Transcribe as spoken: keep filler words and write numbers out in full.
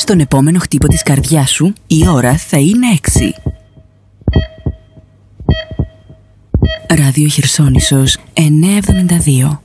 Στον επόμενο χτύπο της καρδιάς σου η ώρα θα είναι έξι. Ράδιο Χερσόνησος εννιακόσια εβδομήντα δύο.